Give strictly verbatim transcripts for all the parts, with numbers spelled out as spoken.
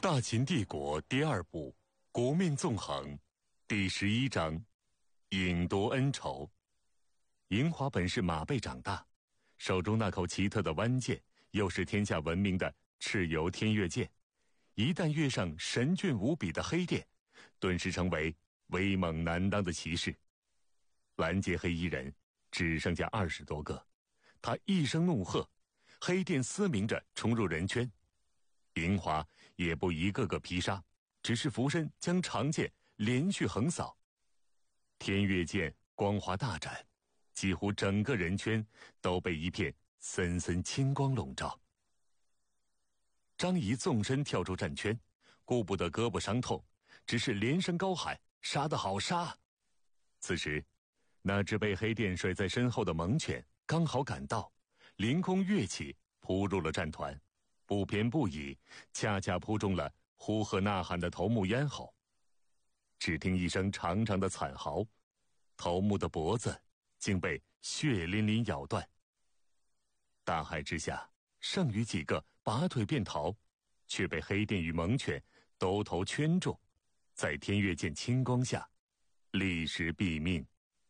大秦帝国第二部，国命纵横，第十一章，引夺恩仇。嬴华本是马背长大，手中那口奇特的弯剑，又是天下闻名的蚩尤天越剑。一旦跃上神俊无比的黑电，顿时成为威猛难当的骑士。拦截黑衣人只剩下二十多个，他一声怒喝，黑电嘶鸣着冲入人圈。嬴华也不一个个劈杀，只是俯身将长剑连续横扫。天越剑光华大展，几乎整个人圈都被一片森森青光笼罩。张仪纵身跳出战圈，顾不得胳膊伤痛，只是连声高喊：“杀得好，杀！”此时，那只被黑电甩在身后的猛犬刚好赶到，凌空跃起，扑入了战团。不偏不倚，恰恰扑中了呼喝呐喊的头目咽喉。只听一声长长的惨嚎，头目的脖子竟被血淋淋咬断。大海之下，剩余几个拔腿便逃，却被黑电与猛犬兜头圈住，在天越剑青光下立时毙命。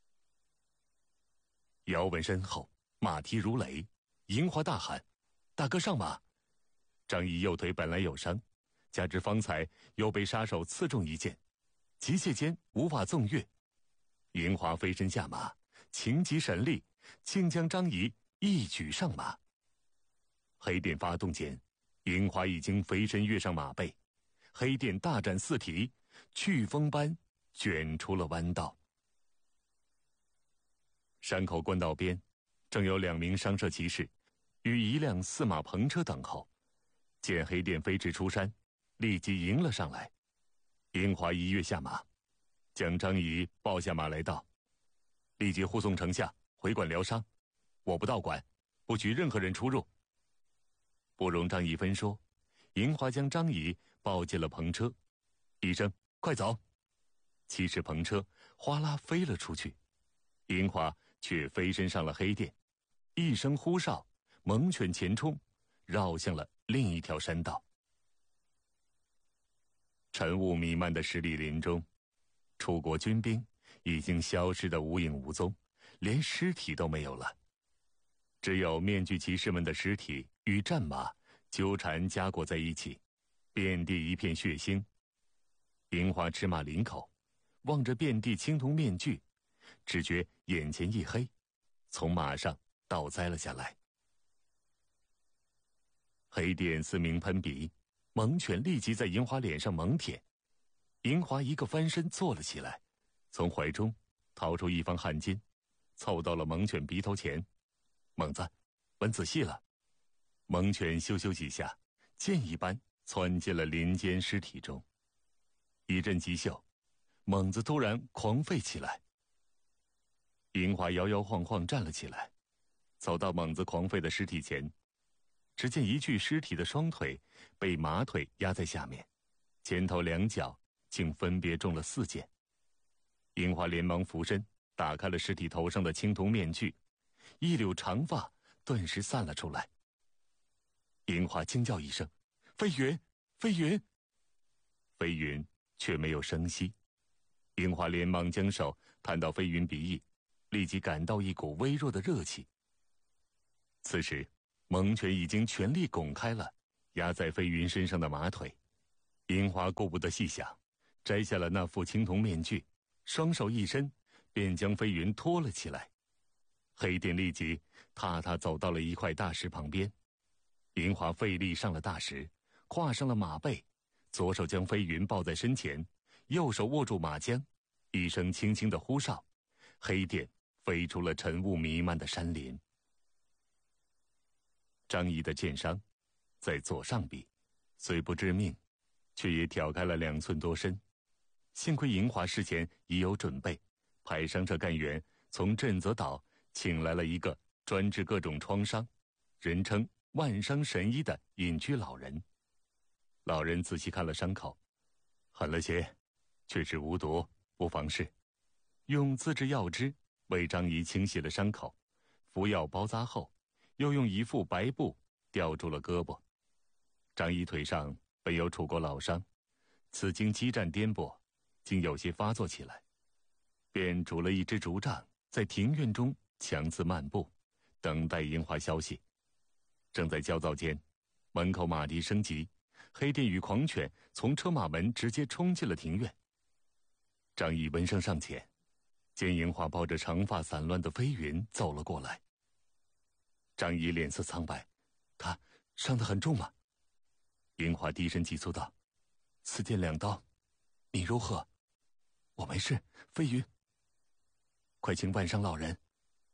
遥闻身后马蹄如雷，嬴华大喊：“大哥上马！”张仪右腿本来有伤，加之方才又被杀手刺中一剑，急切间无法纵跃。嬴华飞身下马，情急神力，竟将张仪一举上马。黑电发动间，嬴华已经飞身跃上马背，黑电大展四蹄，飓风般卷出了弯道。山口官道边，正有两名商社骑士与一辆四马篷车等候。见黑电飞驰出山，立即迎了上来。嬴华一跃下马，将张仪抱下马来道：“立即护送丞相回馆疗伤，我不到馆，不许任何人出入。”不容张仪分说，嬴华将张仪抱进了篷车，一声“快走”，骑士篷车哗啦飞了出去。嬴华却飞身上了黑电，一声呼哨，猛犬前冲，绕向了另一条山道。晨雾弥漫的十里林中，楚国军兵已经消失得无影无踪，连尸体都没有了。只有面具骑士们的尸体与战马纠缠夹裹在一起，遍地一片血腥。嬴华驰马临口，望着遍地青铜面具，只觉眼前一黑，从马上倒栽了下来。黑电嘶鸣喷鼻，猛犬立即在嬴华脸上猛舔。嬴华一个翻身坐了起来，从怀中掏出一方汗巾，凑到了猛犬鼻头前：“猛子，闻仔细了。”猛犬咻咻几下，箭一般窜进了林间尸体中。一阵急嗅，猛子突然狂吠起来。嬴华摇摇晃晃站了起来，走到猛子狂吠的尸体前，只见一具尸体的双腿被马腿压在下面，前头两脚竟分别中了四箭。嬴华连忙俯身打开了尸体头上的青铜面具，一绺长发顿时散了出来。嬴华惊叫一声：“飞云！飞云！”飞云却没有声息。嬴华连忙将手探到飞云鼻翼，立即感到一股微弱的热气。此时猛犬已经全力拱开了压在飞云身上的马腿。嬴华顾不得细想，摘下了那副青铜面具，双手一伸，便将飞云拖了起来。黑电立即踏踏走到了一块大石旁边。嬴华费力上了大石，跨上了马背，左手将飞云抱在身前，右手握住马缰，一声轻轻的呼哨，黑电飞出了晨雾弥漫的山林。张仪的箭伤在左上臂，虽不致命，却也挑开了两寸多深。幸亏嬴华事前已有准备，派商社干员从震泽岛请来了一个专治各种创伤，人称万伤神医的隐居老人。老人仔细看了伤口，狠了些，却是无毒，不妨事。用自制药汁为张仪清洗了伤口，服药包扎后，又用一副白布吊住了胳膊。张仪腿上本有楚国老伤，此经激战颠簸，竟有些发作起来，便拄了一支竹杖，在庭院中强自漫步，等待樱花消息。正在焦躁间，门口马蹄声急，黑靛与狂犬从车马门直接冲进了庭院。张仪闻声上前，见樱花抱着长发散乱的飞云走了过来。张仪脸色苍白，他伤得很重吗？樱花低声急促道：“此剑两刀，你如何？”“我没事。”飞云，快请万伤老人。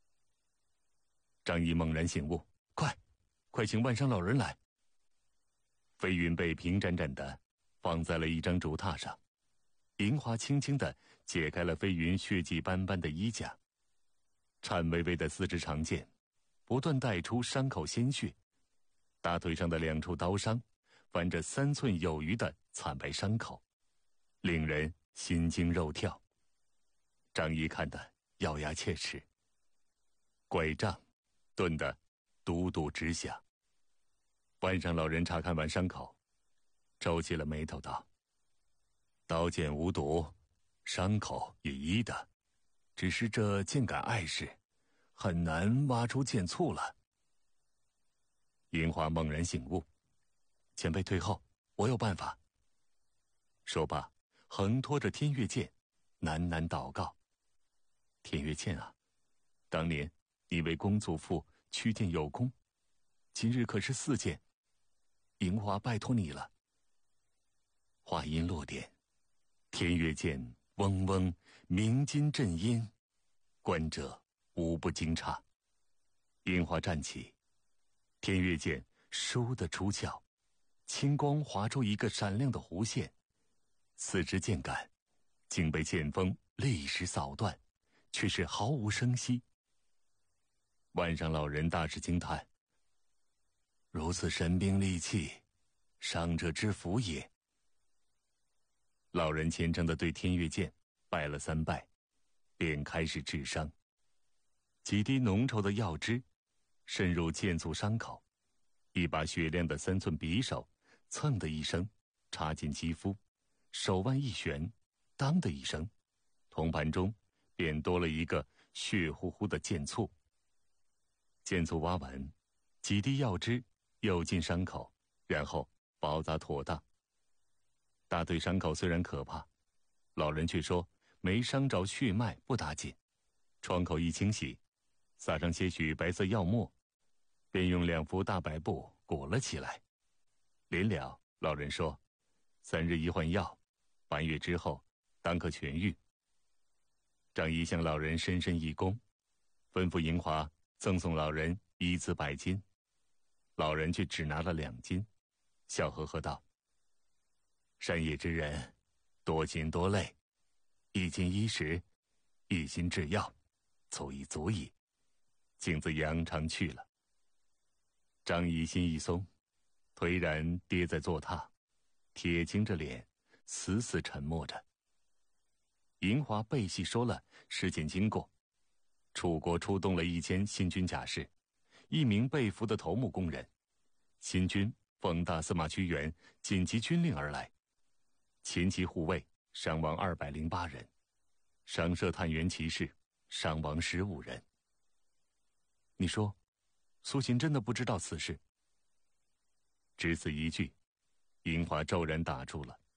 张仪猛然醒悟，快，快请万伤老人来。飞云被平展展的放在了一张竹榻上，樱花轻轻地解开了飞云血迹斑斑的衣甲，颤巍巍的四支长剑不断带出伤口鲜血，大腿上的两处刀伤泛着三寸有余的惨白伤口，令人心惊肉跳。张仪看得咬牙切齿，拐杖顿得嘟嘟直响。万伤老人查看完伤口，皱起了眉头道：“刀剑无毒，伤口也医的，只是这剑杆碍事，很难挖出剑簇了。”樱花猛然醒悟：“前辈退后，我有办法。”说罢，横拖着天月剑，喃喃祷告：“天月剑啊，当年你为公祖父驱剑有功，今日可是四剑，樱花拜托你了。”话音落点，天月剑嗡嗡鸣金震音，观者无不惊诧。樱花站起，天月剑倏地出鞘，青光划出一个闪亮的弧线，四支剑杆竟被剑锋立时扫断，却是毫无声息。万伤老人大是惊叹：“如此神兵利器，伤者之福也。”老人虔诚地对天月剑拜了三拜，便开始治伤。几滴浓稠的药汁渗入剑簇伤口，一把雪亮的三寸匕首蹭的一声插进肌肤，手腕一旋，当的一声，铜盘中便多了一个血乎乎的剑簇。剑簇挖完，几滴药汁又进伤口，然后包扎妥当。大腿伤口虽然可怕，老人却说没伤着血脉不打紧，创口一清洗，撒上些许白色药末，便用两幅大白布裹了起来。临了，老人说：“三日一换药，半月之后当可痊愈。”张仪向老人深深一躬，吩咐银华赠送老人一字百金。老人却只拿了两金，笑呵呵道：“山野之人，多金多累，一金衣食，一金制药，足矣足矣。”径自扬长去了。张仪心一松，颓然跌在坐榻，铁青着脸，死死沉默着。银华背细说了事件经过：楚国出动了一千新军甲士，一名被俘的头目工人。新军奉大司马屈原紧急军令而来，前期护卫伤亡二百零八人，商社探员骑士伤亡十五人。你说，苏秦真的不知道此事？只此一句，银华骤然打住了。